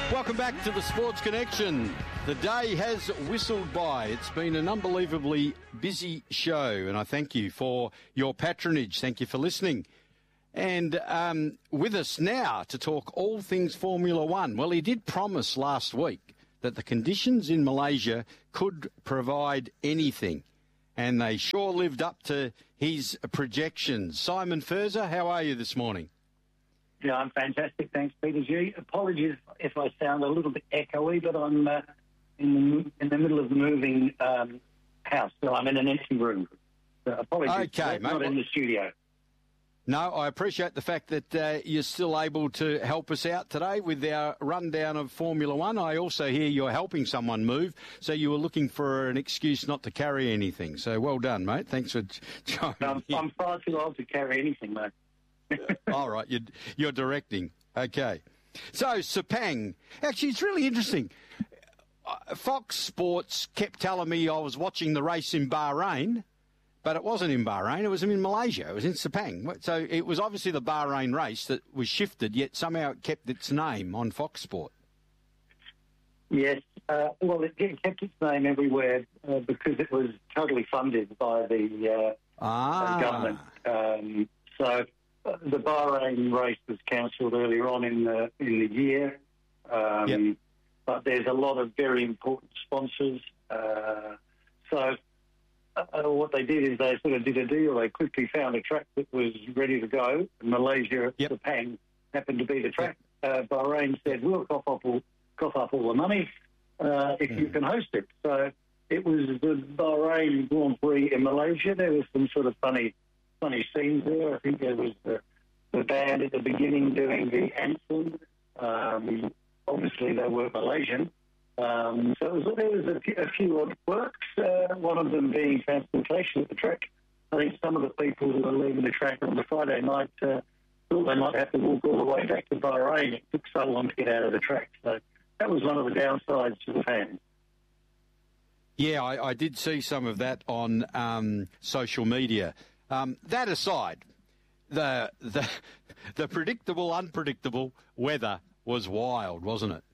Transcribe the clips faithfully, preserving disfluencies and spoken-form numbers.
Welcome back to the Sports Connection. The day has whistled by. It's been an unbelievably busy show, and I thank you for your patronage. Thank you for listening. And um, with us now to talk all things Formula One. Well, he did promise last week that the conditions in Malaysia could provide anything, and they sure lived up to his projections. Simon Furzer, how are you this morning? Yeah, I'm fantastic. Thanks, Peter G. Apologies if I sound a little bit echoey, but I'm uh, in, the, in the middle of moving um, house, so I'm in an empty room. So apologies, okay, not mate. in the studio. No, I appreciate the fact that uh, you're still able to help us out today with our rundown of Formula One. I also hear you're helping someone move, so you were looking for an excuse not to carry anything. So well done, mate. Thanks for joining I'm, in. I'm far too old to carry anything, mate. All right, you're, you're directing. Okay. So, Sepang. Actually, it's really interesting. Uh, Fox Sports kept telling me I was watching the race in Bahrain, but it wasn't in Bahrain. It was in Malaysia. It was in Sepang. So it was obviously the Bahrain race that was shifted, yet somehow it kept its name on Fox Sport. Yes. Uh, well, it kept its name everywhere uh, because it was totally funded by the uh, ah. uh, government. Um, so... Uh, the Bahrain race was cancelled earlier on in the in the year, um, yep. but there's a lot of very important sponsors. Uh, so uh, what they did is they sort of did a deal. They quickly found a track that was ready to go. Malaysia, yep. Sepang happened to be the track. Yep. Uh, Bahrain said, "We'll cough up all cough up all the money uh, if mm. you can host it." So it was the Bahrain Grand Prix in Malaysia. There was some sort of funny. Funny scenes there. I think there was the, the band at the beginning doing the anthem. Um, obviously, they were Malaysian. Um, so it was, there was a few, a few odd quirks, uh, one of them being transportation at the track. I think some of the people who were leaving the track on the Friday night uh, thought they might have to walk all the way back to Bahrain. It took so long to get out of the track. So that was one of the downsides to the fans. Yeah, I, I did see some of that on um, social media. Um, that aside, the the the predictable, unpredictable weather was wild, wasn't it?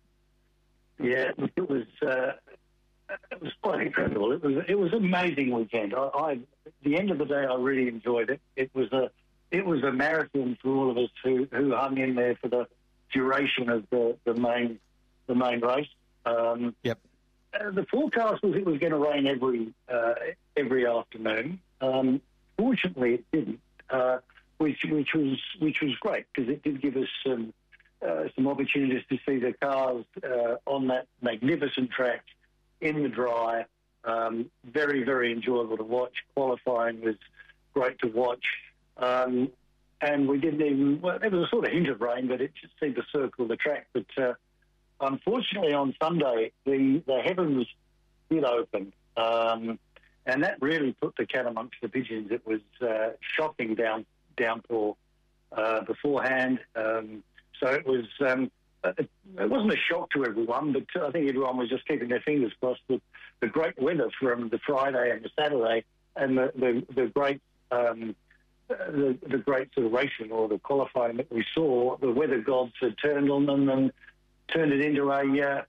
Yeah, it was. Uh, it was quite incredible. It was it was an amazing weekend. I, I at the end of the day, I really enjoyed it. It was a it was a marathon for all of us who, who hung in there for the duration of the, the main the main race. Um, yep. Uh, the forecast was it was going to rain every uh, every afternoon. Um, Fortunately, it didn't, uh, which which was which was great because it did give us some uh, some opportunities to see the cars uh, on that magnificent track in the dry. Um, very very enjoyable to watch. Qualifying was great to watch, um, and we didn't even. Well, there was a sort of hint of rain, but it just seemed to circle the track. But uh, unfortunately, on Sunday, the the heavens did open. Um, And that really put the cat amongst the pigeons. It was uh, shocking down downpour uh, beforehand. Um, so it was um, it, it wasn't a shock to everyone, but I think everyone was just keeping their fingers crossed that the great weather from the Friday and the Saturday and the the, the great um, the, the great sort of racing or the qualifying that we saw, the weather gods had turned on them and turned it into a uh,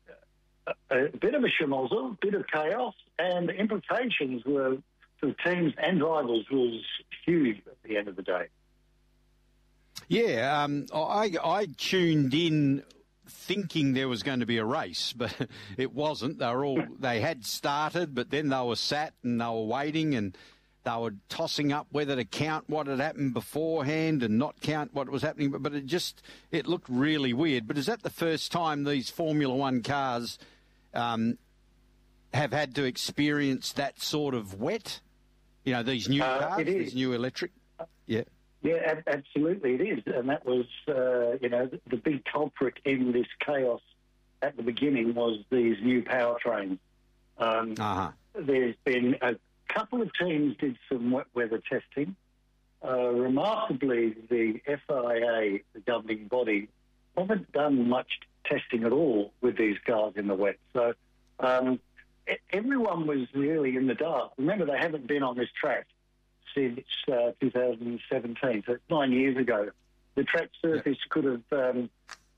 a bit of a schmozzle, a bit of chaos, and the implications were for teams and drivers was huge at the end of the day. Yeah, um, I, I tuned in thinking there was going to be a race, but it wasn't. They were all they had started, but then they were sat and they were waiting and they were tossing up whether to count what had happened beforehand and not count what was happening. But, but it just it looked really weird. But is that the first time these Formula One cars Um, have had to experience that sort of wet? You know, these new uh, cars, these new electric? Yeah. Yeah, ab- absolutely it is. And that was, uh, you know, the, the big culprit in this chaos at the beginning was these new powertrains. Um, uh-huh. There's been a couple of teams did some wet weather testing. Uh, remarkably, the F I A, the governing body, haven't done much testing at all with these cars in the wet. So um, everyone was really in the dark. Remember, they haven't been on this track since uh, two thousand seventeen, so it's nine years ago. The track surface yep. could have um,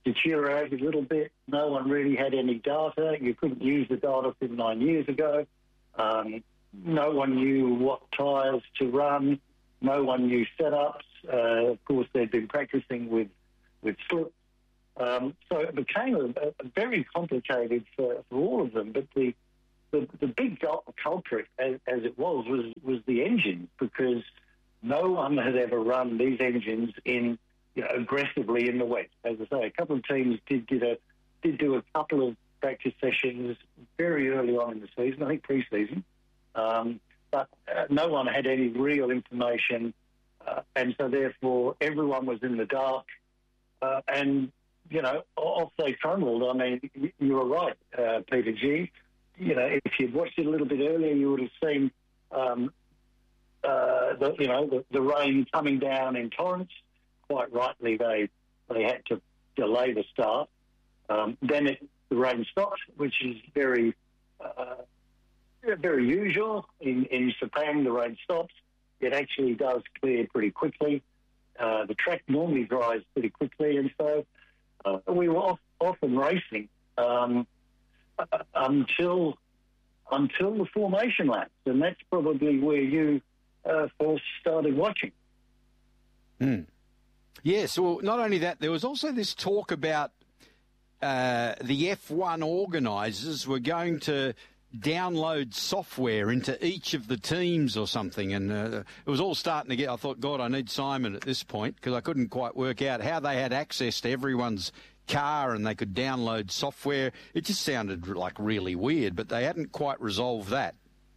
deteriorated a little bit. No one really had any data. You couldn't use the data from nine years ago. Um, no one knew what tyres to run. No one knew setups. Uh, of course, they'd been practicing with, with slips. Um, so it became a, a very complicated for, for all of them. But the the, the big culprit, as, as it was, was was the engine, because no one had ever run these engines in you know, aggressively in the wet. As I say, a couple of teams did did a did do a couple of practice sessions very early on in the season, I think pre-season, um, but uh, no one had any real information, uh, and so therefore everyone was in the dark, uh, and you know, off they trundled. I mean, you were right, uh, Peter G. You know, if you'd watched it a little bit earlier, you would have seen, um, uh, the, you know, the, the rain coming down in torrents. Quite rightly, they they had to delay the start. Um, then it, the rain stopped, which is very uh, very usual. In, in Sepang, the rain stops. It actually does clear pretty quickly. Uh, the track normally dries pretty quickly, and so uh, we were off, often racing um, uh, until until the formation laps, and that's probably where you uh, first started watching. Mm. Yes, well, not only that, there was also this talk about uh, the F one organisers were going to download software into each of the teams or something, and uh, it was all starting to get, I thought, God, I need Simon at this point, because I couldn't quite work out how they had access to everyone's car and they could download software. It just sounded like really weird, but they hadn't quite resolved that.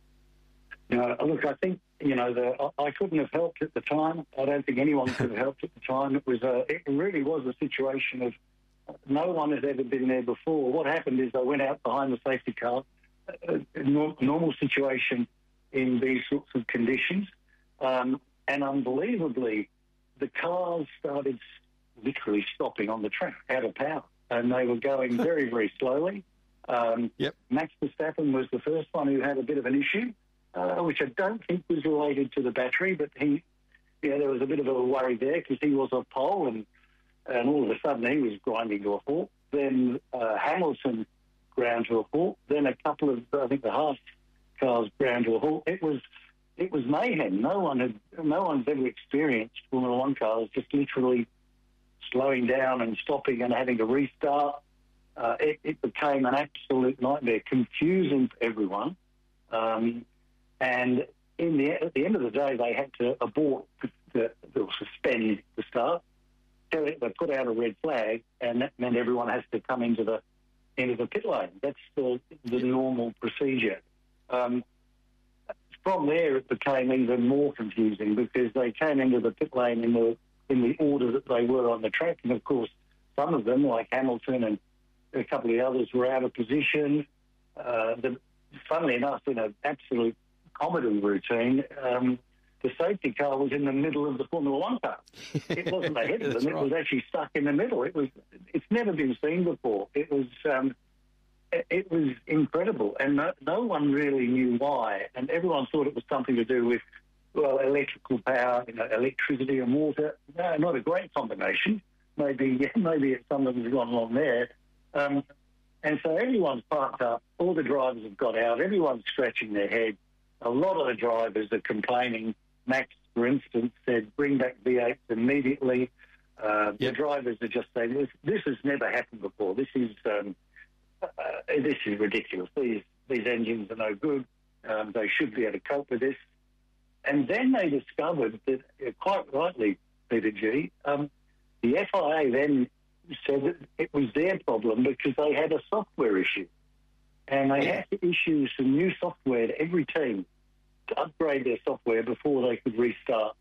No, look, I think, you know, the, I couldn't have helped at the time. I don't think anyone could have helped at the time. It was a, it really was a situation of no one had ever been there before. What happened is I went out behind the safety car, a normal situation in these sorts of conditions, um, and unbelievably, the cars started literally stopping on the track out of power, and they were going very, very slowly. Um, yep. Max Verstappen was the first one who had a bit of an issue, uh, which I don't think was related to the battery, but he, you know, there was a bit of a worry there because he was off pole, and and all of a sudden he was grinding to a halt. Then uh, Hamilton ground to a halt. Then a couple of, I think, the Haas cars ground to a halt. It was, it was mayhem. No one had, no one's ever experienced Formula One cars just literally slowing down and stopping and having to restart. Uh, it, it became an absolute nightmare, confusing for everyone. Um, and in the, at the end of the day, they had to abort, the, the, suspend the start. So they put out a red flag, and that meant everyone has to come into the into the pit lane. That's the, the normal procedure. Um, from there, it became even more confusing because they came into the pit lane in the in the order that they were on the track, and of course, some of them, like Hamilton and a couple of the others, were out of position. Uh, the, funnily enough, in an absolute comedy routine, um, the safety car was in the middle of the Formula One car. It wasn't ahead of them; it right. was actually stuck in the middle. It was. It's never been seen before. It was. Um, it, it was incredible, and no, no one really knew why. And everyone thought it was something to do with, well, electrical power, you know, electricity and water. No, not a great combination. Maybe, maybe something's gone wrong there. Um, and so everyone's parked up. All the drivers have got out. Everyone's scratching their head. A lot of the drivers are complaining. Max, for instance, said, bring back V eights immediately. Uh, yep. The drivers are just saying, this, this has never happened before. This is um, uh, this is ridiculous. These these engines are no good. Um, they should be able to cope with this. And then they discovered that, uh, quite rightly, Peter G., um, the F I A then said that it was their problem because they had a software issue. And they had to issue some new software to every team to upgrade their software before they could restart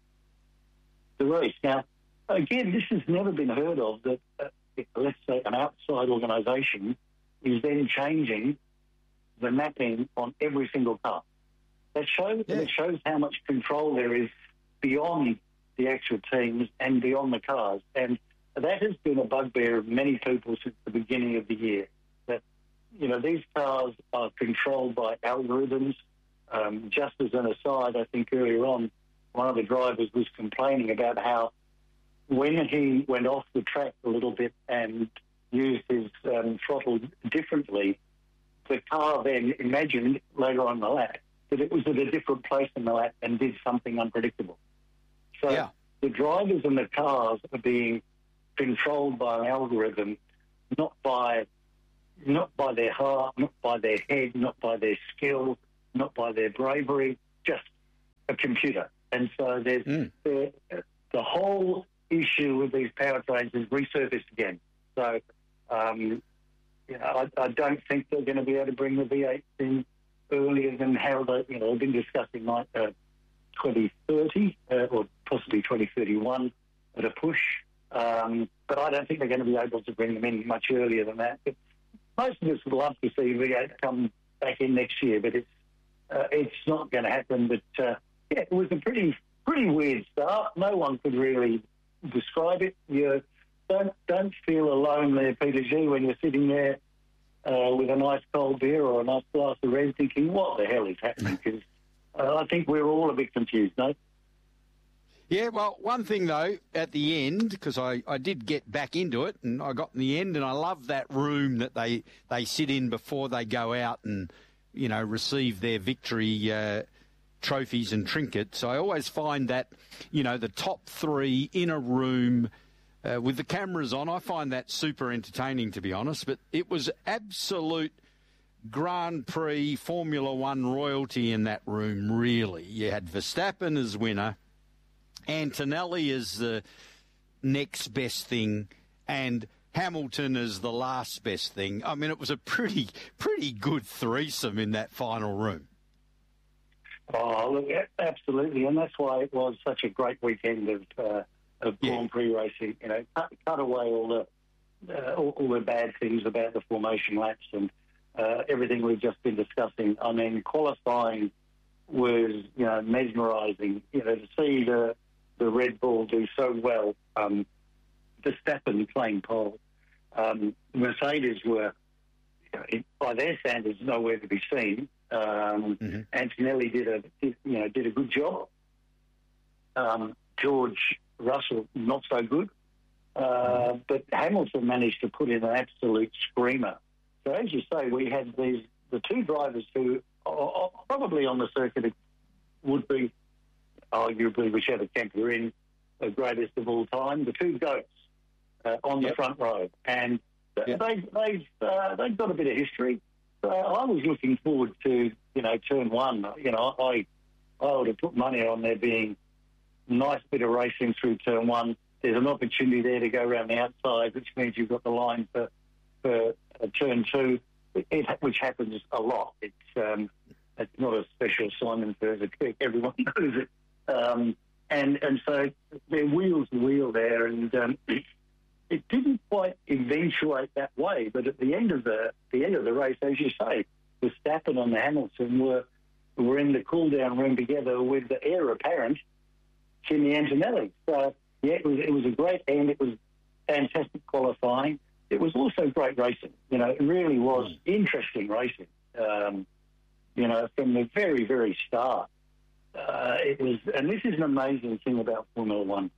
the race. Now, again, this has never been heard of, that, uh, let's say, an outside organisation is then changing the mapping on every single car. That shows, yeah. That shows how much control there is beyond the actual teams and beyond the cars. And that has been a bugbear of many people since the beginning of the year, that, you know, these cars are controlled by algorithms. Um, just as an aside, I think earlier on, one of the drivers was complaining about how when he went off the track a little bit and throttled differently, the car then imagined later on in the lap that it was at a different place in the lap and did something unpredictable. So yeah. the drivers and the cars are being controlled by an algorithm, not by not by their heart, not by their head, not by their skill, not by their bravery, just a computer. And so there's mm. the, the whole issue with these powertrains is resurfaced again. So, um, you know, I, I don't think they're going to be able to bring the V eight in earlier than how they, you know, they've been discussing like uh, twenty thirty uh, or possibly twenty thirty-one at a push. Um, but I don't think they're going to be able to bring them in much earlier than that. But most of us would love to see V eight come back in next year, but it's uh, it's not going to happen. But uh, yeah, it was a pretty pretty weird start. No one could really describe it. You don't don't feel alone there, Peter G, when you're sitting there uh, with a nice cold beer or a nice glass of red, thinking, "What the hell is happening?" Because uh, I think we're all a bit confused, no? Yeah, well, one thing, though, at the end, because I, I did get back into it, and I got in the end, and I love that room that they, they sit in before they go out and, you know, receive their victory uh, trophies and trinkets. I always find that, you know, the top three in a room uh, with the cameras on, I find that super entertaining, to be honest. But it was absolute Grand Prix Formula One royalty in that room, really. You had Verstappen as winner, Antonelli is the next best thing, and Hamilton is the last best thing. I mean, it was a pretty, pretty good threesome in that final room. Oh, look, absolutely, and that's why it was such a great weekend of uh, of Yeah. Grand Prix racing. You know, cut, cut away all the uh, all, all the bad things about the formation laps and uh, everything we've just been discussing. I mean, qualifying was, you know, mesmerising. You know, to see the the Red Bull do so well, um, Verstappen playing pole. Um, Mercedes were, you know, by their standards, nowhere to be seen. Um, mm-hmm. Antonelli did a, did, you know, did a good job. Um, George Russell, not so good. Uh, mm-hmm. But Hamilton managed to put in an absolute screamer. So as you say, we had these the two drivers who are, are probably on the circuit would be, arguably, whichever camp you're in, the greatest of all time, the two GOATs uh, on yep. the front row. And yep. they, they've, uh, they've got a bit of history. So I was looking forward to, you know, turn one. You know, I, I would have put money on there being a nice bit of racing through turn one. There's an opportunity there to go around the outside, which means you've got the line for, for uh, turn two, it, it, which happens a lot. It's, um, it's not a special Simon Ferrer trick. Everyone knows it. Um, and and so they're wheel to wheel there, and um, it didn't quite eventuate that way. But at the end of the the end of the race, as you say, Verstappen and Hamilton were were in the cool down room together with the heir apparent, Kimi Antonelli. So yeah, it was it was a great end. It was fantastic qualifying. It was also great racing. You know, it really was interesting racing. Um, you know, from the very very start. Uh, it was, and this is an amazing thing about Formula One.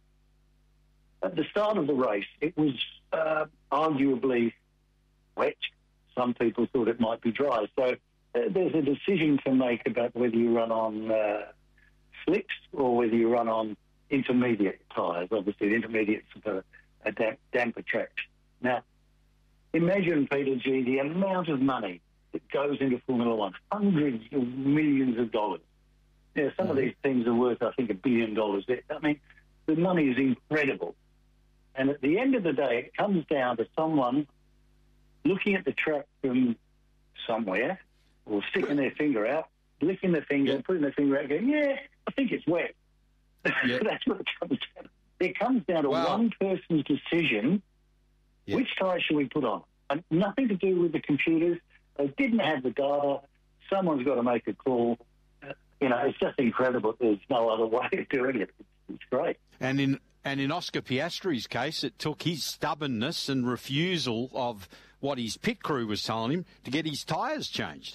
At the start of the race, it was uh, arguably wet. Some people thought it might be dry. So uh, there's a decision to make about whether you run on uh, slicks or whether you run on intermediate tyres. Obviously, the intermediates are a damp, damper track. Now, imagine, Peter G, the amount of money that goes into Formula One, hundreds of millions of dollars. Yeah, some of these teams are worth, I think, a billion dollars. I mean, the money is incredible. And at the end of the day, it comes down to someone looking at the track from somewhere or sticking their finger out, licking their finger, yeah. putting their finger out, going, yeah, I think it's wet. Yeah. That's what it comes down to. It comes down to wow. one person's decision, yeah. which tyre should we put on? And nothing to do with the computers. They didn't have the data. Someone's got to make a call. You know, it's just incredible. There's no other way of doing it. It's, it's great. And in and in Oscar Piastri's case, it took his stubbornness and refusal of what his pit crew was telling him to get his tyres changed.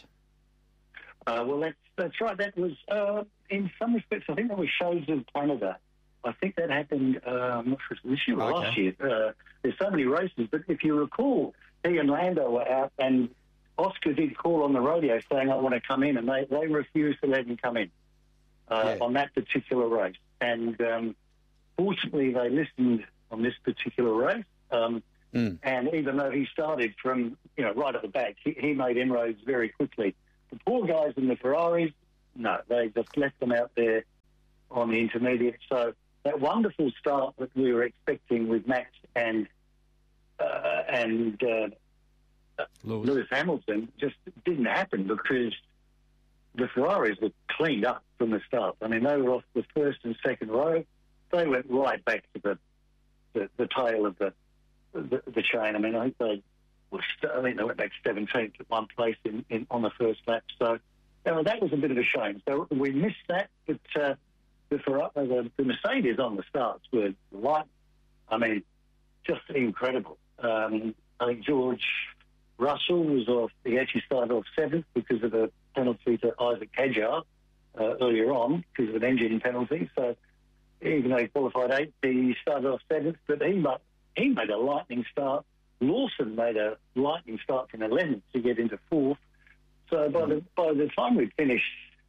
Uh, well, that's that's right. That was, uh, in some respects, I think that was shows of Canada. I think that happened, uh, I'm not sure if it was this year or okay. last year. Uh, there's so many races, but if you recall, he and Lando were out, and Oscar did call on the radio saying, I want to come in, and they, they refused to let him come in uh, yeah. on that particular race. And um, fortunately, they listened on this particular race. Um, mm. And even though he started from, you know, right at the back, he, he made inroads very quickly. The poor guys in the Ferraris, no, they just left them out there on the intermediate. So that wonderful start that we were expecting with Max and uh, and uh, Lewis. Lewis Hamilton just didn't happen because the Ferraris were cleaned up from the start. I mean, they were off the first and second row. They went right back to the the, the tail of the, the the chain. I mean, I think they were, I think they went back seventeenth at one place in, in on the first lap. So you know, that was a bit of a shame. So we missed that, but uh, the, Ferrari, the the Mercedes on the starts were light. I mean, just incredible. Um, I think George Russell was off. He actually started off seventh because of a penalty to Isaac Hadjar uh, earlier on because of an engine penalty. So even though he qualified eighth, he started off seventh, but he made, he made a lightning start. Lawson made a lightning start from eleventh to get into fourth. So by the by the time we finished,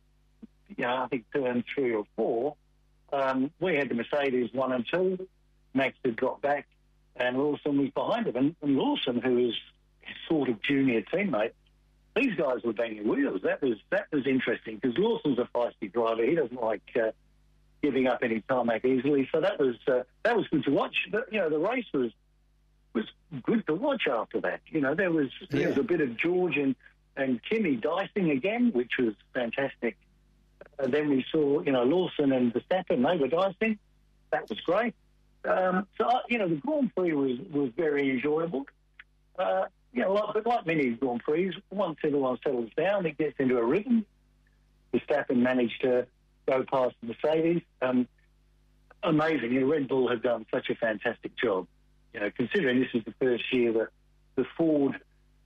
you know, I think turn three or four, um, we had the Mercedes one and two. Max had dropped back, and Lawson was behind him. And, and Lawson, who was his sort of junior teammate, these guys were banging wheels. That was that was interesting because Lawson's a feisty driver. He doesn't like uh, giving up any tarmac easily. So that was uh, that was good to watch. But, you know, the race was was good to watch after that. You know, there was yeah. there was a bit of George and, and Kimi dicing again, which was fantastic. And then we saw, you know, Lawson and Verstappen, they were dicing. That was great. Um, so, you know, the Grand Prix was, was very enjoyable. Uh, you know, like, but like many Grand Prix, once everyone settles down, it gets into a rhythm. Verstappen managed to go past the Mercedes. Um, amazing. You know, Red Bull have done such a fantastic job. You know, considering this is the first year that the Ford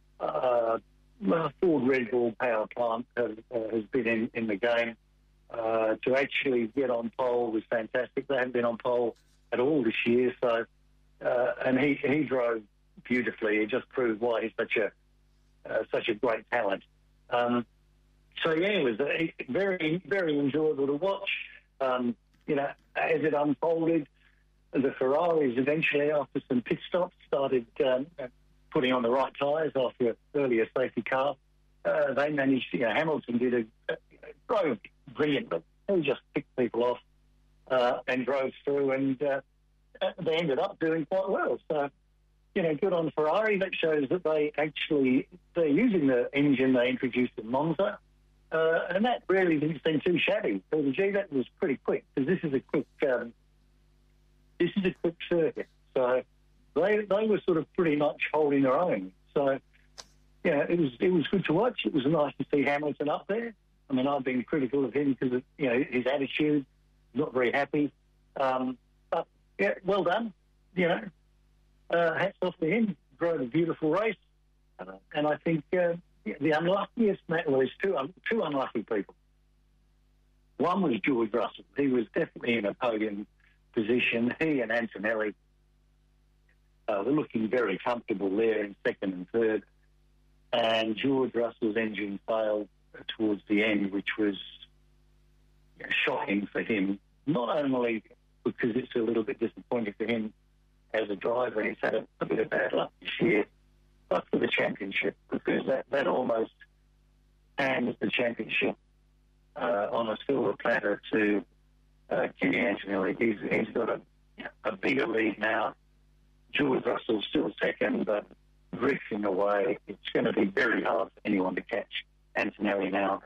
uh, Ford Red Bull power plant has, uh, has been in, in the game. Uh, to actually get on pole was fantastic. They haven't been on pole at all this year, so uh, and he, he drove beautifully. He just proved why he's such a uh, such a great talent. Um, so yeah, it was a, very very enjoyable to watch. Um, you know, as it unfolded, the Ferraris eventually, after some pit stops, started um, putting on the right tyres after an earlier safety car. Uh, they managed. You know, Hamilton did a, a drove brilliant, but he just picked people off. Uh, and drove through, and uh, they ended up doing quite well. So, you know, good on Ferrari. That shows that they actually, they're using the engine they introduced in Monza, uh, and that really didn't seem too shabby. So the G, that was pretty quick, because this is a quick, um, this is a quick circuit. So they they were sort of pretty much holding their own. So, yeah, it was it was good to watch. It was nice to see Hamilton up there. I mean, I've been critical of him because of, you know, his attitude. Not very happy, um, but yeah, well done. You know, uh, hats off to him. Drove a beautiful race, uh, and I think uh, the unluckiest, well, there's two um, two unlucky people. One was George Russell. He was definitely in a podium position. He and Antonelli uh, were looking very comfortable there in second and third, and George Russell's engine failed towards the end, which was shocking for him, not only because it's a little bit disappointing for him as a driver, and he's had a, a bit of bad luck this year, but for the championship, because that, that almost hands the championship uh, on a silver platter to uh, Kimi Antonelli. He's, he's got a, a bigger lead now. George Russell's still second, but drifting away. It's going to be very hard for anyone to catch Antonelli now.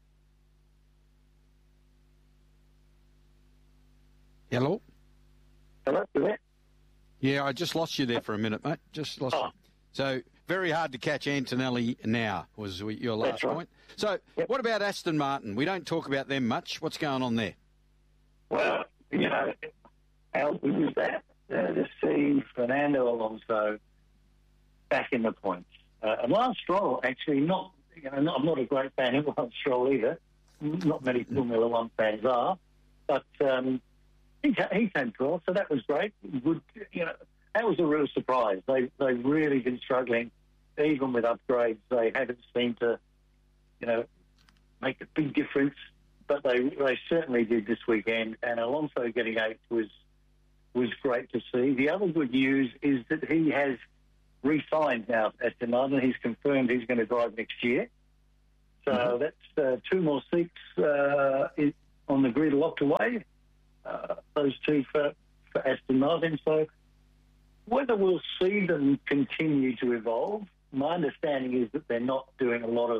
Hello? Hello, you there? Yeah, I just lost you there for a minute, mate. Just lost oh. you. So, very hard to catch Antonelli now, was your last right. point. So, yep. What about Aston Martin? We don't talk about them much. What's going on there? Well, you know, how good is that? Uh, to see Fernando Alonso back in the points. Uh, and Lance Stroll, actually, not, you know, not, I'm not a great fan of Lance Stroll either. Not many Formula One fans are. But, um, He, he came twelfth, so that was great. Good, you know, that was a real surprise. They they've really been struggling even with upgrades, they haven't seemed to, you know, make a big difference. But they they certainly did this weekend, and Alonso getting eighth was was great to see. The other good news is that he has re-signed now at Aston Martin. He's confirmed he's going to drive next year. So mm-hmm. that's uh, two more seats uh, on the grid locked away. Uh, those two for, for Aston Martin. So whether we'll see them continue to evolve, my understanding is that they're not doing a lot of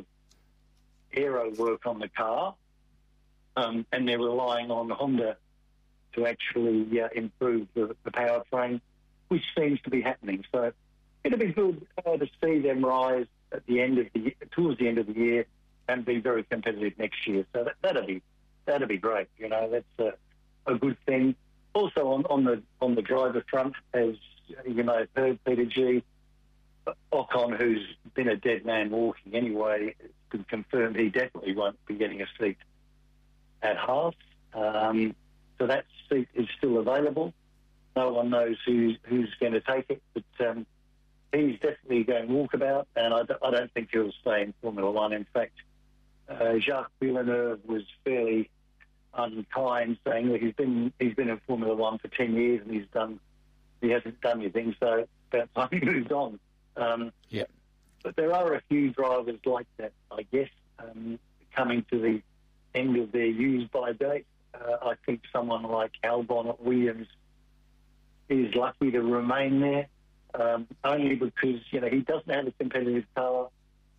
aero work on the car, um, and they're relying on Honda to actually uh, improve the, the powertrain, which seems to be happening. So it'll be good uh, to see them rise at the end of the towards the end of the year and be very competitive next year. So that, that'll be that'll be great. You know, that's a, a good thing. Also on, on the on the driver front, as you may have heard, Peter G. Ocon, who's been a dead man walking anyway, it's been confirmed he definitely won't be getting a seat at Haas. Um, so that seat is still available. No one knows who's, who's going to take it, but um, he's definitely going walkabout, and I, I don't think he'll stay in Formula One. In fact, uh, Jacques Villeneuve was fairly unkind, saying that he's been he's been in Formula One for ten years and he's done he hasn't done anything, so it's about time he moved on. Um, yeah. But there are a few drivers like that, I guess, um, coming to the end of their use-by date. Uh, I think someone like Albon at Williams is lucky to remain there, um, only because, you know, he doesn't have a competitive car.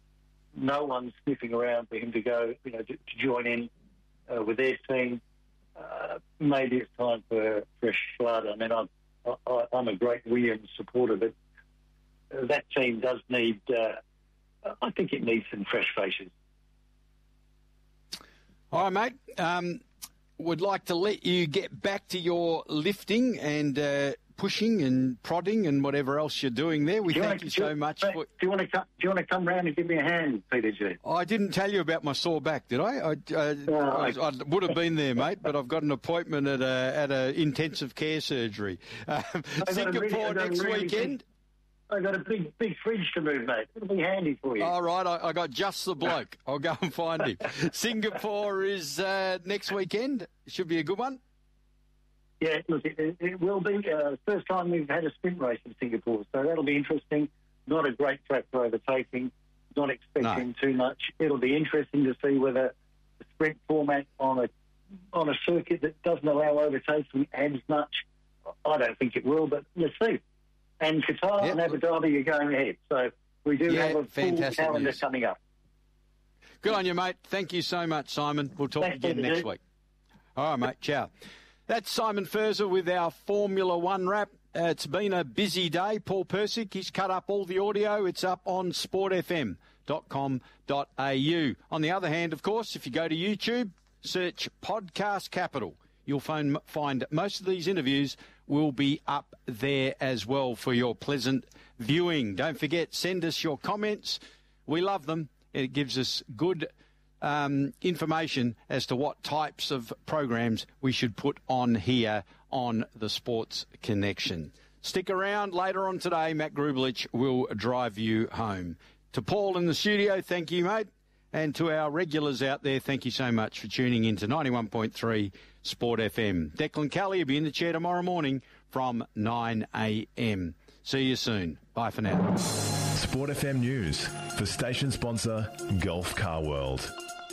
No one's sniffing around for him to go, you know, to, to join in uh, with their team. Uh, maybe it's time for fresh blood. I mean, I'm, I, I'm a great Williams supporter, but that team does need, uh, I think it needs some fresh faces. All right, mate. Um, would like to let you get back to your lifting and uh, pushing and prodding and whatever else you're doing there. We thank you so much. Do you want to come, do you want to come round and give me a hand, Peter G? I didn't tell you about my sore back, did I? I, uh, no, I, I would have been there, mate, but I've got an appointment at a at a intensive care surgery. Um, Singapore really, next really weekend. I've got a big, big fridge to move, mate. It'll be handy for you. All right, I, I got just the bloke. I'll go and find him. Singapore is uh, next weekend. Should be a good one. Yeah, look, it, it will be. Uh, first time we've had a sprint race in Singapore, so that'll be interesting. Not a great track for overtaking. Not expecting no. too much. It'll be interesting to see whether the sprint format on a on a circuit that doesn't allow overtaking adds much. I don't think it will, but let's see. And Qatar yep. and Abu Dhabi are going ahead. So we do yeah, have a full calendar news. coming up. Good on you, mate. Thank you so much, Simon. We'll talk Thanks, again next week. All right, mate. Ciao. That's Simon Furzer with our Formula One wrap. Uh, it's been a busy day. Paul Persick, he's cut up all the audio. It's up on sport f m dot com dot a u. On the other hand, of course, if you go to YouTube, search Podcast Capital. You'll find, find most of these interviews will be up there as well for your pleasant viewing. Don't forget, send us your comments. We love them. It gives us good um, information as to what types of programs we should put on here on the Sports Connection. Stick around. Later on today, Matt Grubelich will drive you home. To Paul in the studio, thank you, mate. And to our regulars out there, thank you so much for tuning in to ninety-one point three Sport F M. Declan Kelly will be in the chair tomorrow morning from nine a m. See you soon. Bye for now. Sport F M News for station sponsor Gulf Car World.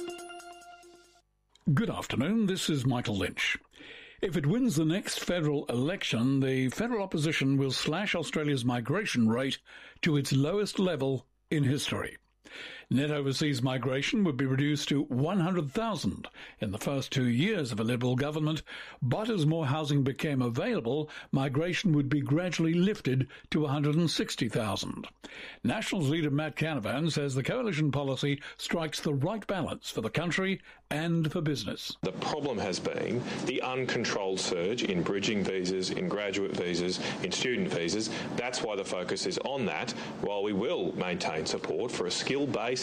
Good afternoon, this is Michael Lynch. If it wins the next federal election, the federal opposition will slash Australia's migration rate to its lowest level in history. Net overseas migration would be reduced to one hundred thousand in the first two years of a Liberal government, but as more housing became available, migration would be gradually lifted to one hundred sixty thousand. Nationals leader Matt Canavan says the coalition policy strikes the right balance for the country and for business. The problem has been the uncontrolled surge in bridging visas, in graduate visas, in student visas. That's why the focus is on that, while we will maintain support for a skill-based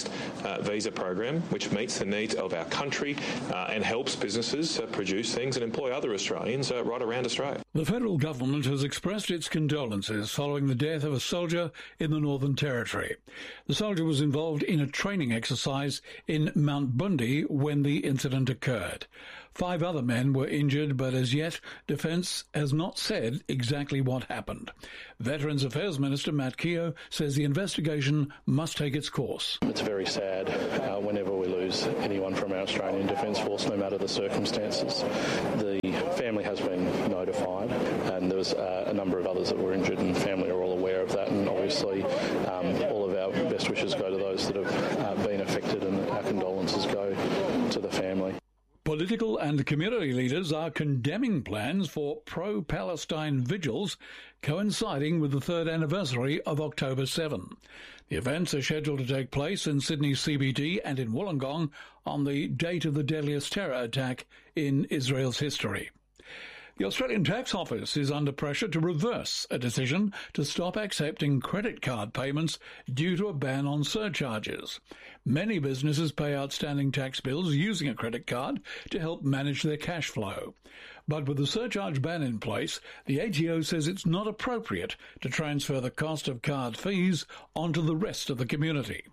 based uh, visa program which meets the needs of our country uh, and helps businesses uh, produce things and employ other Australians uh, right around Australia. The federal government has expressed its condolences following the death of a soldier in the Northern Territory. The soldier was involved in a training exercise in Mount Bundy when the incident occurred. Five other men were injured, but as yet, Defence has not said exactly what happened. Veterans Affairs Minister Matt Keogh says the investigation must take its course. It's very sad uh, whenever we lose anyone from our Australian Defence Force, no matter the circumstances. The family has been notified, and there was uh, a number of others that were injured, and family are all aware of that, and obviously um, all of our best wishes go to those that have uh, been affected, and our condolences go to the family. Political and community leaders are condemning plans for pro-Palestine vigils coinciding with the third anniversary of October seventh. The events are scheduled to take place in Sydney C B D and in Wollongong on the date of the deadliest terror attack in Israel's history. The Australian Tax Office is under pressure to reverse a decision to stop accepting credit card payments due to a ban on surcharges. Many businesses pay outstanding tax bills using a credit card to help manage their cash flow. But with the surcharge ban in place, the A T O says it's not appropriate to transfer the cost of card fees onto the rest of the community.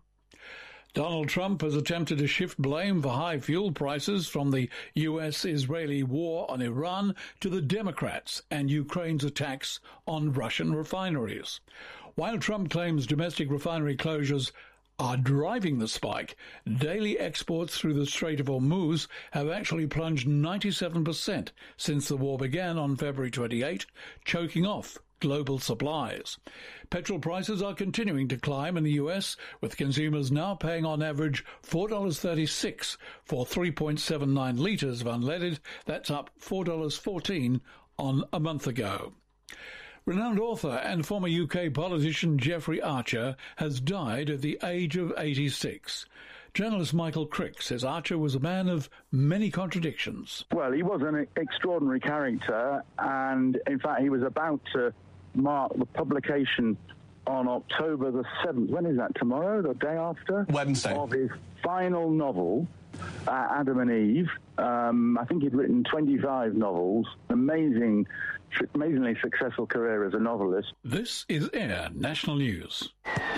Donald Trump has attempted to shift blame for high fuel prices from the U S-Israeli war on Iran to the Democrats and Ukraine's attacks on Russian refineries. While Trump claims domestic refinery closures are driving the spike, daily exports through the Strait of Hormuz have actually plunged ninety-seven percent since the war began on February twenty-eighth, choking off global supplies. Petrol prices are continuing to climb in the U S, with consumers now paying on average four dollars thirty-six for three point seven nine litres of unleaded. That's up four dollars fourteen on a month ago. Renowned author and former U K politician Jeffrey Archer has died at the age of eighty-six. Journalist Michael Crick says Archer was a man of many contradictions. Well, he was an extraordinary character, and in fact he was about to mark the publication on October the seventh. When is that? Tomorrow? The day after? Wednesday. Of his final novel, uh, Adam and Eve. Um, I think he'd written twenty-five novels. Amazing, amazingly successful career as a novelist. This is Air National News.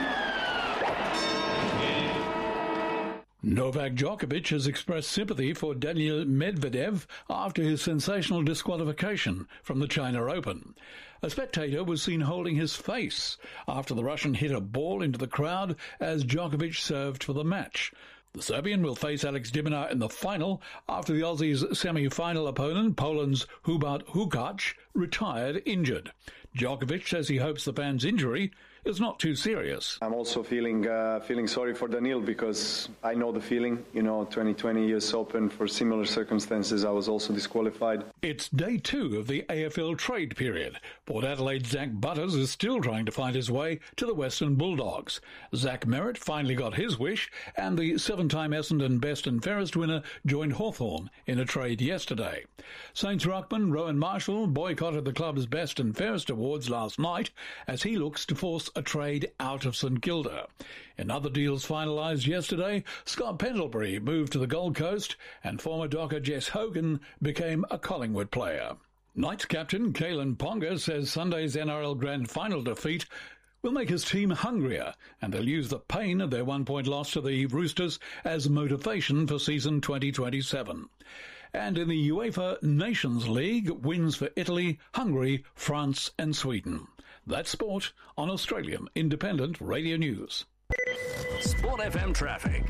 Novak Djokovic has expressed sympathy for Daniil Medvedev after his sensational disqualification from the China Open. A spectator was seen holding his face after the Russian hit a ball into the crowd as Djokovic served for the match. The Serbian will face Alex de Minaur in the final after the Aussies' semi-final opponent, Poland's Hubert Hurkacz, retired injured. Djokovic says he hopes the fan's injury is not too serious. I'm also feeling uh, feeling sorry for Daniil because I know the feeling. You know, twenty twenty U S Open, for similar circumstances, I was also disqualified. It's day two of the A F L trade period. Port Adelaide's Zach Butters is still trying to find his way to the Western Bulldogs. Zach Merritt finally got his wish, and the seven-time Essendon Best and Fairest winner joined Hawthorn in a trade yesterday. Saints ruckman Rowan Marshall boycotted the club's Best and Fairest awards last night as he looks to force a trade out of St Kilda. In other deals finalised yesterday, Scott Pendlebury moved to the Gold Coast and former Docker Jess Hogan became a Collingwood player. Knights captain Kalen Ponga says Sunday's N R L Grand Final defeat will make his team hungrier, and they'll use the pain of their one-point loss to the Roosters as motivation for season twenty twenty-seven. And in the UEFA Nations League, wins for Italy, Hungary, France and Sweden. That's sport on Australian Independent Radio News. Sport F M traffic.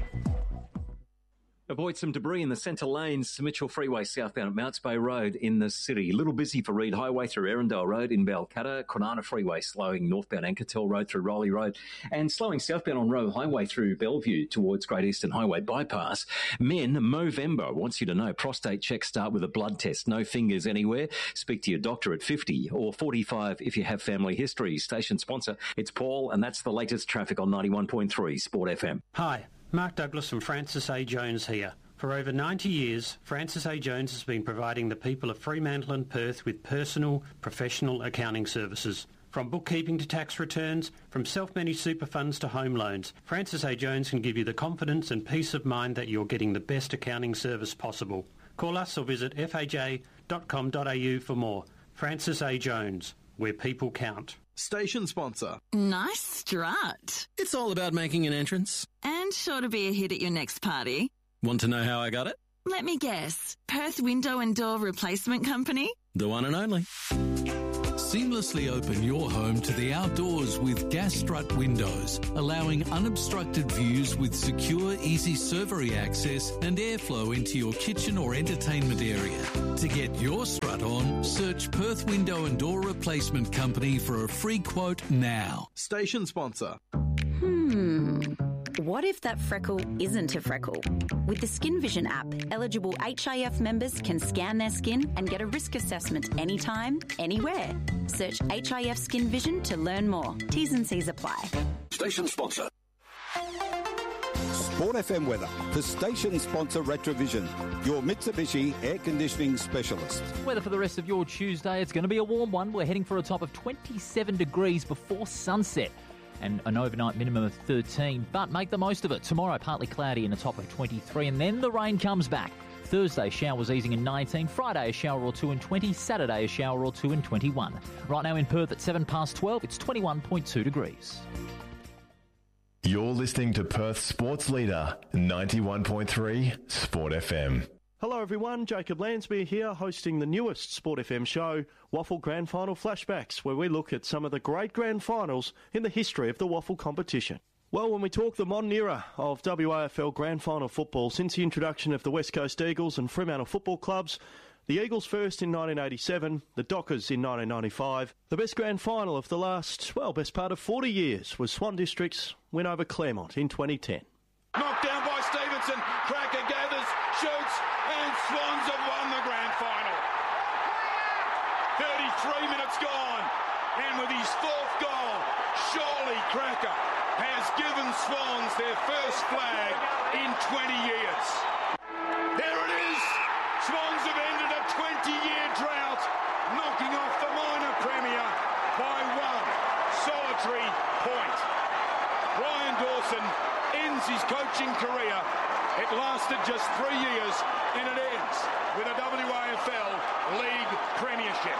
Avoid some debris in the centre lanes, Mitchell Freeway southbound at Mounts Bay Road in the city. A little busy for Reed Highway through Erindale Road in Balcatta. Kwinana Freeway slowing northbound Anketel Road through Rowley Road and slowing southbound on Roe Highway through Bellevue towards Great Eastern Highway bypass. Men, Movember wants you to know prostate checks start with a blood test. No fingers anywhere. Speak to your doctor at fifty or forty-five if you have family history. Station sponsor, it's Paul, and that's the latest traffic on ninety-one point three Sport F M. Hi. Mark Douglas from Francis A. Jones here. For over ninety years, Francis A. Jones has been providing the people of Fremantle and Perth with personal, professional accounting services. From bookkeeping to tax returns, from self-managed super funds to home loans, Francis A. Jones can give you the confidence and peace of mind that you're getting the best accounting service possible. Call us or visit f a j dot com dot a u for more. Francis A. Jones, where people count. Station sponsor. Nice strut. It's all about making an entrance. And sure to be a hit at your next party. Want to know how I got it? Let me guess. Perth Window and Door Replacement Company? The one and only. Seamlessly open your home to the outdoors with Gas Strut windows, allowing unobstructed views with secure, easy servery access and airflow into your kitchen or entertainment area. To get your strut on, search Perth Window and Door Replacement Company for a free quote now. Station sponsor. Hmm. What if that freckle isn't a freckle? With the Skin Vision app, eligible H I F members can scan their skin and get a risk assessment anytime, anywhere. Search H I F Skin Vision to learn more. T's and C's apply. Station sponsor. Sport F M weather for station sponsor Retrovision, your Mitsubishi air conditioning specialist. Weather for the rest of your Tuesday, it's going to be a warm one. We're heading for a top of twenty-seven degrees before sunset and an overnight minimum of thirteen, but make the most of it. Tomorrow, partly cloudy and a top of twenty-three, and then the rain comes back. Thursday, showers easing in nineteen. Friday, a shower or two in twenty. Saturday, a shower or two in twenty-one. Right now in Perth at seven past twelve, it's twenty-one point two degrees. You're listening to Perth Sports Leader, ninety-one point three Sport F M. Hello everyone, Jacob Lansby here, hosting the newest Sport F M show, Waffle Grand Final Flashbacks, where we look at some of the great grand finals in the history of the waffle competition. Well, when we talk the modern era of W A F L Grand Final football, since the introduction of the West Coast Eagles and Fremantle football clubs, the Eagles first in nineteen eighty-seven, the Dockers in nineteen ninety-five, the best grand final of the last, well, best part of forty years was Swan District's win over Claremont in twenty ten. Knocked down by Stevenson, Cracker gathers, shoots, and Swans have won the grand final. thirty-three minutes gone, and with his fourth goal, surely Cracker has given Swans their first flag in twenty years. There it is! Swans have ended a twenty-year drought, knocking off the minor premier by one solitary point. Brian Dawson ends his coaching career. It lasted just three years, and it ends with a W A F L League Premiership.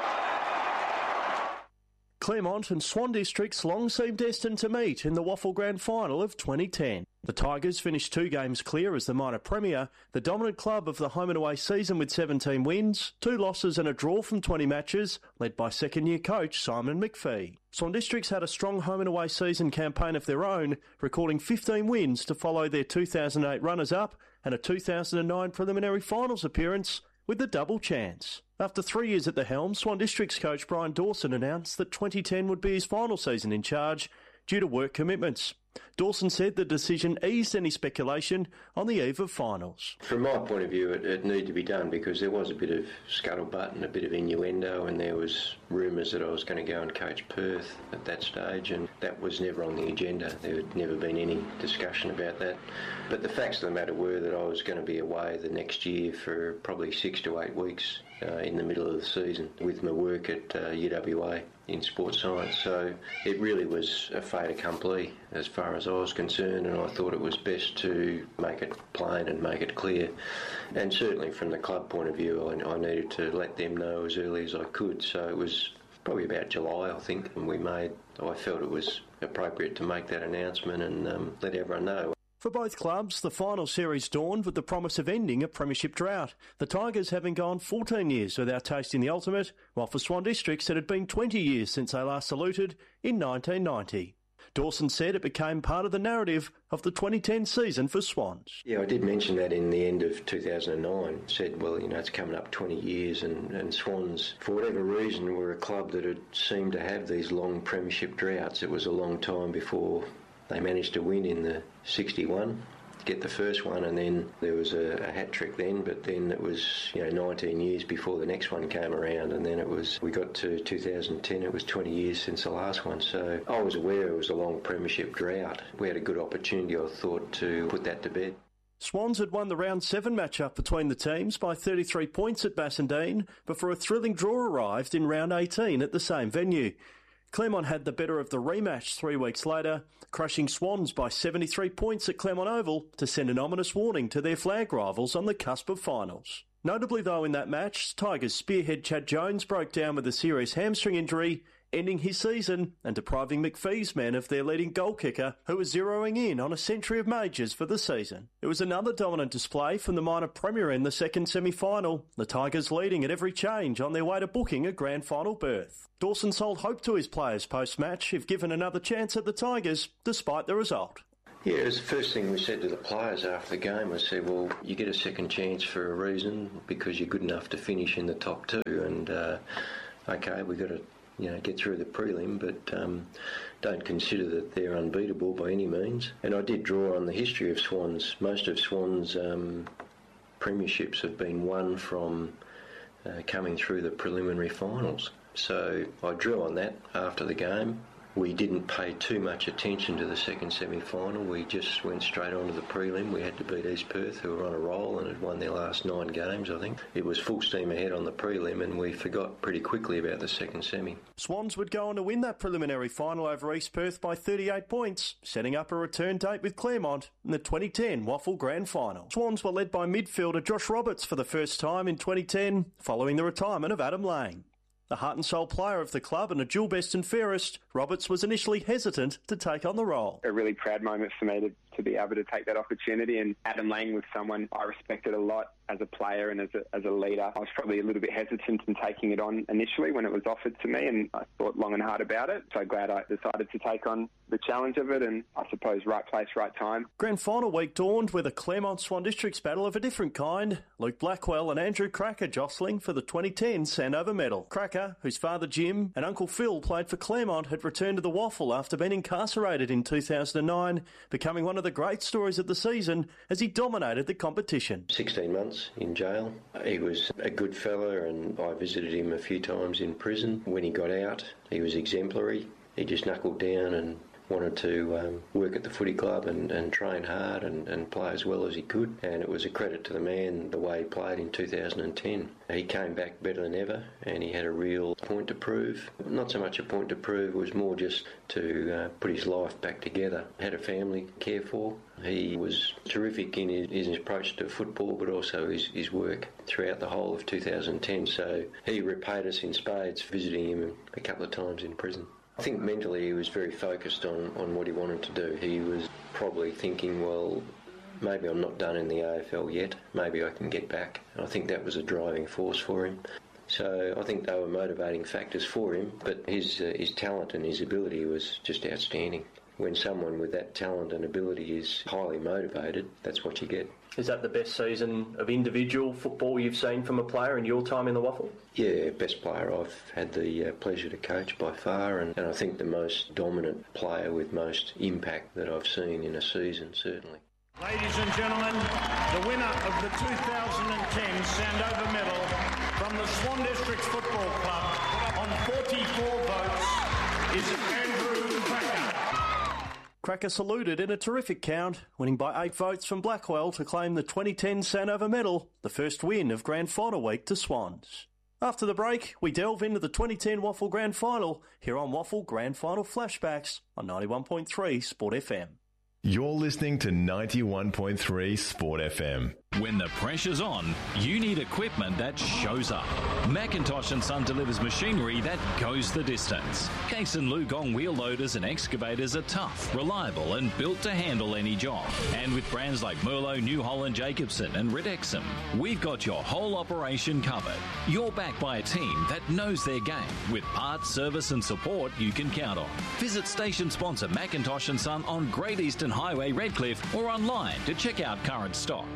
Claremont and Swan Districts long seemed destined to meet in the Waffle Grand Final of twenty ten. The Tigers finished two games clear as the minor premier, the dominant club of the home and away season with seventeen wins, two losses and a draw from twenty matches, led by second-year coach Simon McPhee. Swan Districts had a strong home and away season campaign of their own, recording fifteen wins to follow their two thousand eight runners-up and a two thousand nine preliminary finals appearance with the double chance. After three years at the helm, Swan Districts coach Brian Dawson announced that twenty ten would be his final season in charge due to work commitments. Dawson said the decision eased any speculation on the eve of finals. From my point of view, it, it needed to be done because there was a bit of scuttlebutt and a bit of innuendo, and there was rumours that I was going to go and coach Perth at that stage, and that was never on the agenda. There had never been any discussion about that. But the facts of the matter were that I was going to be away the next year for probably six to eight weeks uh, in the middle of the season with my work at uh, U W A in sports science. So it really was a fait accompli as far as I was concerned, and I thought it was best to make it plain and make it clear. And certainly from the club point of view, I, I needed to let them know as early as I could. So it was probably about July, I think, and we made, I felt it was appropriate to make that announcement and um, let everyone know. For both clubs, the final series dawned with the promise of ending a premiership drought, the Tigers having gone fourteen years without tasting the ultimate, while for Swan Districts it had been twenty years since they last saluted in nineteen ninety. Dawson said it became part of the narrative of the twenty ten season for Swans. Yeah, I did mention that in the end of two thousand nine. Said, well, you know, it's coming up twenty years, and, and Swans, for whatever reason, were a club that had seemed to have these long premiership droughts. It was a long time before they managed to win in the sixty-one, get the first one, and then there was a, a hat trick then, but then it was, you know, nineteen years before the next one came around, and then it was, we got to two thousand ten, it was twenty years since the last one. So I was aware it was a long premiership drought. We had a good opportunity, I thought, to put that to bed. Swans had won the round seven matchup between the teams by thirty-three points at Bassendean before a thrilling draw arrived in round eighteen at the same venue. Claremont had the better of the rematch three weeks later, crushing Swans by seventy-three points at Claremont Oval to send an ominous warning to their flag rivals on the cusp of finals. Notably though in that match, Tigers spearhead Chad Jones broke down with a serious hamstring injury, ending his season and depriving McPhee's men of their leading goal kicker, who was zeroing in on a century of majors for the season. It was another dominant display from the minor premier in the second semi-final, the Tigers leading at every change on their way to booking a grand final berth. Dawson sold hope to his players post-match if given another chance at the Tigers, despite the result. Yeah, it was the first thing we said to the players after the game. I said, well, you get a second chance for a reason, because you're good enough to finish in the top two, and uh, okay, we've got to you know, get through the prelim, but um, don't consider that they're unbeatable by any means. And I did draw on the history of Swans. Most of Swans' um, premierships have been won from uh, coming through the preliminary finals. So I drew on that after the game. We didn't pay too much attention to the second semi-final. We just went straight on to the prelim. We had to beat East Perth, who were on a roll and had won their last nine games, I think. It was full steam ahead on the prelim, and we forgot pretty quickly about the second semi. Swans would go on to win that preliminary final over East Perth by thirty-eight points, setting up a return date with Claremont in the twenty ten Waffle Grand Final. Swans were led by midfielder Josh Roberts for the first time in twenty ten, following the retirement of Adam Lang. The heart and soul player of the club and a dual best and fairest, Roberts was initially hesitant to take on the role. A really proud moment for me to, to be able to take that opportunity, and Adam Lang was someone I respected a lot as a player and as a, as a leader. I was probably a little bit hesitant in taking it on initially when it was offered to me, and I thought long and hard about it. So glad I decided to take on the challenge of it, and I suppose right place, right time. Grand final week dawned with a Claremont Swan Districts battle of a different kind. Luke Blackwell and Andrew Cracker jostling for the twenty ten Sandover medal. Cracker, whose father Jim and Uncle Phil played for Claremont, had returned to the Waffle after being incarcerated in two thousand nine, becoming one of the great stories of the season as he dominated the competition. sixteen months in jail. He was a good fella, and I visited him a few times in prison. When he got out, he was exemplary. He just knuckled down and wanted to um, work at the footy club and, and train hard and, and play as well as he could. And it was a credit to the man the way he played in two thousand ten. He came back better than ever, and he had a real point to prove. Not so much a point to prove, it was more just to uh, put his life back together. Had a family to care for. He was terrific in his, his approach to football, but also his, his work throughout the whole of two thousand ten. So he repaid us in spades, visiting him a couple of times in prison. I think mentally he was very focused on, on what he wanted to do. He was probably thinking, well, maybe I'm not done in the A F L yet. Maybe I can get back. And I think that was a driving force for him. So I think they were motivating factors for him, but his uh, his talent and his ability was just outstanding. When someone with that talent and ability is highly motivated, that's what you get. Is that the best season of individual football you've seen from a player in your time in the Waffle? Yeah, best player I've had the uh, pleasure to coach by far, and, and I think the most dominant player with most impact that I've seen in a season, certainly. Ladies and gentlemen, the winner of the two thousand ten Sandover Medal from the Swan Districts Football Club on forty-four votes is Andrew Cracker. Cracker saluted in a terrific count, winning by eight votes from Blackwell to claim the twenty ten Sandover medal, the first win of Grand Final week to Swans. After the break, we delve into the twenty ten Waffle Grand Final here on Waffle Grand Final Flashbacks on ninety-one point three Sport F M. You're listening to ninety-one point three Sport F M. When the pressure's on, you need equipment that shows up. Macintosh and Son delivers machinery that goes the distance. Case and Lugong wheel loaders and excavators are tough, reliable and built to handle any job. And with brands like Merlo, New Holland, Jacobson and Ridexum, we've got your whole operation covered. You're backed by a team that knows their game with parts, service and support you can count on. Visit station sponsor Macintosh and Son on Great Eastern Highway, Redcliffe, or online to check out current stock.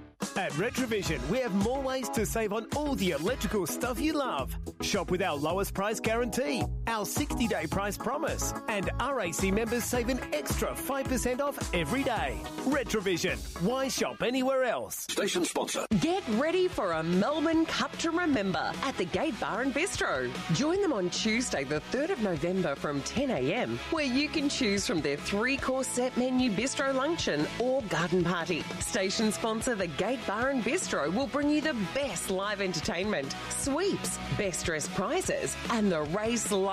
At Retrovision, we have more ways to save on all the electrical stuff you love. Shop with our lowest price guarantee, our sixty-day price promise, and R A C members save an extra five percent off every day. Retrovision. Why shop anywhere else? Station sponsor. Get ready for a Melbourne Cup to remember at the Gate Bar and Bistro. Join them on Tuesday, the third of November from ten a m, where you can choose from their three-course set menu bistro luncheon or garden party. Station sponsor, the Gate Bar and Bistro, will bring you the best live entertainment, sweeps, best dressed prizes, and the race live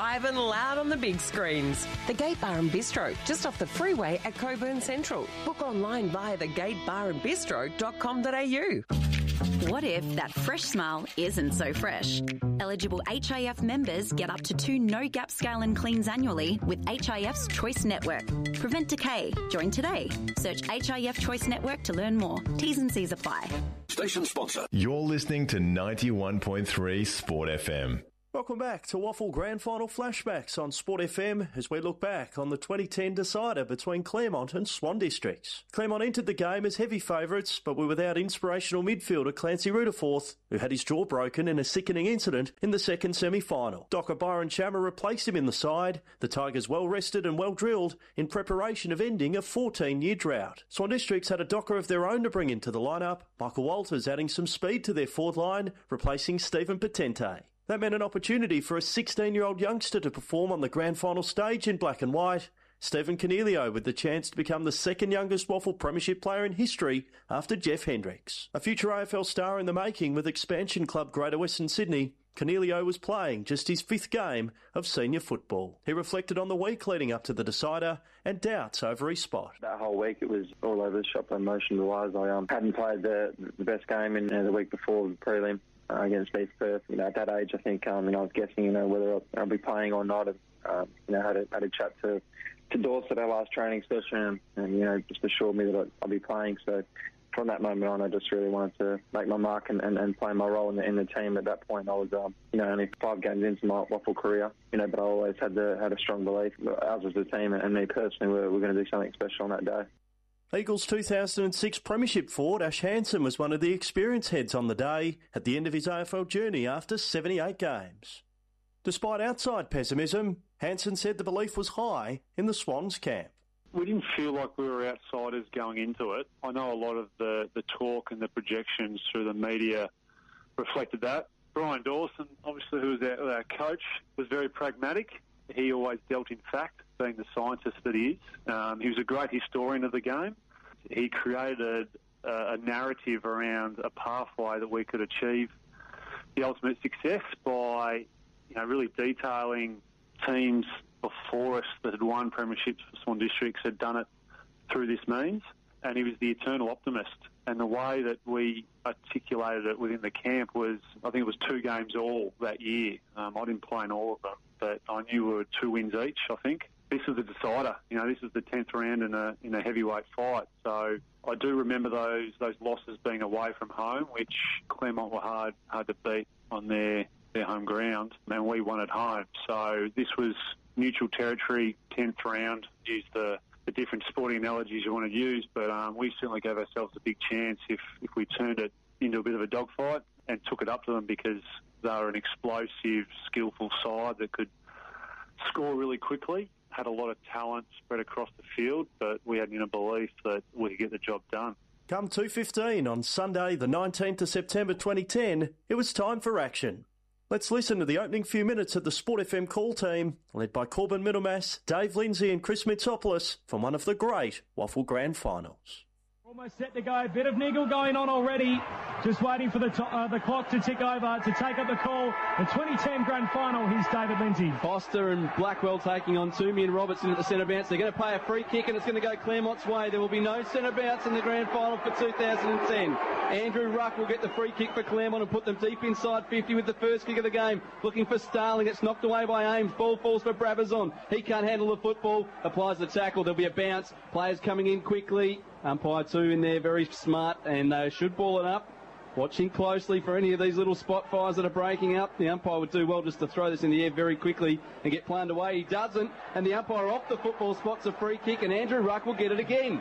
live and loud on the big screens. The Gate Bar and Bistro, just off the freeway at Cockburn Central. Book online via the gate bar and bistro dot com dot a u. What if that fresh smile isn't so fresh? Eligible H I F members get up to two no-gap scale and cleans annually with H I F's Choice Network. Prevent decay. Join today. Search H I F Choice Network to learn more. T's and C's apply. Station sponsor. You're listening to ninety-one point three Sport F M. Welcome back to Waffle Grand Final flashbacks on Sport F M as we look back on the twenty ten decider between Claremont and Swan Districts. Claremont entered the game as heavy favourites, but were without inspirational midfielder Clancy Rutherforth, who had his jaw broken in a sickening incident in the second semi-final. Docker Byron Chammer replaced him in the side, the Tigers well rested and well drilled in preparation of ending a fourteen-year drought. Swan Districts had a Docker of their own to bring into the lineup, Michael Walters adding some speed to their forward line, replacing Stephen Patente. That meant an opportunity for a sixteen-year-old youngster to perform on the grand final stage in black and white. Stephen Cornelio with the chance to become the second youngest Waffle Premiership player in history after Jeff Hendricks. A future A F L star in the making with expansion club Greater Western Sydney, Cornelio was playing just his fifth game of senior football. He reflected on the week leading up to the decider and doubts over his spot. That whole week it was all over the shop emotion-wise. I um, hadn't played the, the best game in uh, the week before the prelim. Uh, against East Perth. You know, at that age, I think, um, you know, I was guessing, you know, whether I'll, I'll be playing or not. And, um, you know, had a, had a chat to, to Dorset at our last training session and, and, you know, just assured me that I'll be playing. So from that moment on, I just really wanted to make my mark and, and, and play my role in the, in the team. At that point, I was, um, you know, only five games into my Waffle career, you know, but I always had the, had a strong belief. Ours as a team and me personally, we're, we're going to do something special on that day. Eagles two thousand six Premiership forward Ash Hansen was one of the experience heads on the day at the end of his A F L journey after seventy-eight games. Despite outside pessimism, Hansen said the belief was high in the Swans camp. We didn't feel like we were outsiders going into it. I know a lot of the, the talk and the projections through the media reflected that. Brian Dawson, obviously, who was our, our coach, was very pragmatic. He always dealt in fact, being the scientist that he is. Um, he was a great historian of the game. He created a, a narrative around a pathway that we could achieve the ultimate success by, you know, really detailing teams before us that had won premierships for Swan Districts had done it through this means. And he was the eternal optimist. And the way that we articulated it within the camp was, I think it was two games all that year. Um, I didn't play in all of them, but I knew we were two wins each, I think. This was the decider. You know, this was the tenth round in a in a heavyweight fight. So I do remember those those losses being away from home, which Claremont were hard hard to beat on their, their home ground, and we won at home. So this was neutral territory, tenth round. Use the, the different sporting analogies you want to use, but um, we certainly gave ourselves a big chance if, if we turned it into a bit of a dogfight and took it up to them, because they were an explosive, skillful side that could score really quickly. Had a lot of talent spread across the field, but we had in a belief that we could get the job done. Come two fifteen on Sunday, the nineteenth of September twenty ten, it was time for action. Let's listen to the opening few minutes of the Sport F M call team, led by Corbin Middlemass, Dave Lindsay and Chris Mitsopoulos from one of the great Waffle Grand Finals. Almost set to go. A bit of niggle going on already. Just waiting for the to- uh, the clock to tick over to take up the call. The twenty ten Grand Final. Here's David Lindsay. Foster and Blackwell taking on Toomey and Robertson at the centre bounce. They're going to play a free kick and it's going to go Claremont's way. There will be no centre bounce in the Grand Final for two thousand ten. Andrew Ruck will get the free kick for Claremont and put them deep inside fifty with the first kick of the game. Looking for Starling. It's knocked away by Ames. Ball falls for Brabazon. He can't handle the football. Applies the tackle. There'll be a bounce. Players coming in quickly. Umpire two in there, very smart, and they should ball it up. Watching closely for any of these little spot fires that are breaking up. The umpire would do well just to throw this in the air very quickly and get planed away. He doesn't, and the umpire off the football spots a free kick, and Andrew Ruck will get it again.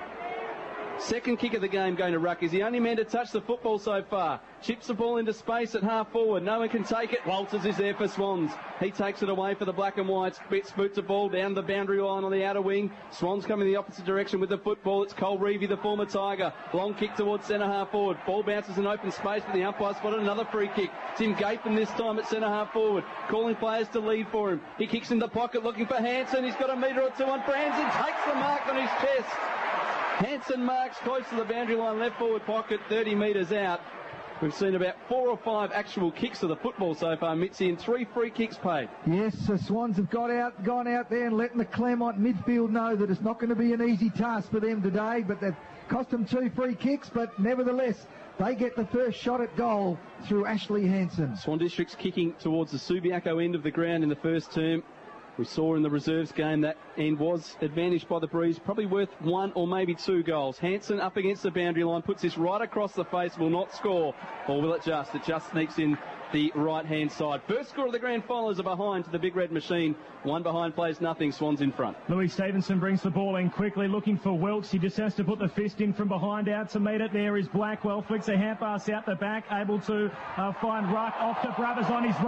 Second kick of the game going to Ruck. He's the only man to touch the football so far. Chips the ball into space at half forward. No one can take it. Walters is there for Swans. He takes it away for the Black and Whites. Bits boots the ball down the boundary line on the outer wing. Swans coming the opposite direction with the football. It's Cole Reevy, the former Tiger. Long kick towards centre half forward. Ball bounces in open space, but the umpire spotted another free kick. Tim Gapen this time at centre half forward. Calling players to lead for him. He kicks in the pocket looking for Hansen. He's got a metre or two on Franzen. Takes the mark on his chest. Hansen marks close to the boundary line, left forward pocket, thirty metres out. We've seen about four or five actual kicks of the football so far, Mitzi, and three free kicks paid. Yes, the Swans have got out, gone out there and letting the Claremont midfield know that it's not going to be an easy task for them today, but they've cost them two free kicks, but nevertheless, they get the first shot at goal through Ashley Hansen. Swan District's kicking towards the Subiaco end of the ground in the first term. We saw in the reserves game that end was advantaged by the Breeze, probably worth one or maybe two goals. Hansen up against the boundary line, puts this right across the face, will not score. Or will it just? It just sneaks in the right-hand side. First score of the grand final is a behind to the Big Red Machine. One behind plays nothing, Swans in front. Louis Stevenson brings the ball in quickly, looking for Wilkes. He just has to put the fist in from behind. Out to meet it there is Blackwell. Flicks a hand pass out the back, able to uh, find Ruck off to Brothers on his right.